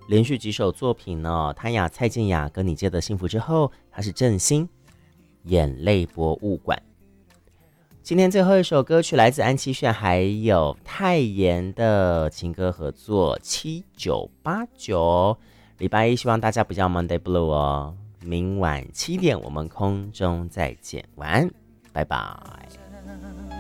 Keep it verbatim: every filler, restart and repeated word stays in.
连续几首作品呢，谭雅、蔡健雅跟你借的幸福之后，他是郑兴，眼泪博物馆。今天最后一首歌曲来自安七炫还有泰妍的情歌合作七九八九。礼拜一希望大家不叫 Monday Blue 哦，明晚七点我们空中再见，晚安，拜拜。